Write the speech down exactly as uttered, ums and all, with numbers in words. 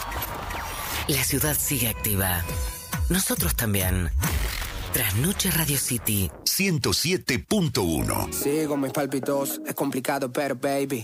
La ciudad sigue activa. Nosotros también. Trasnoche Radio City ciento siete punto uno. Sigo mis palpitos, es complicado, pero baby,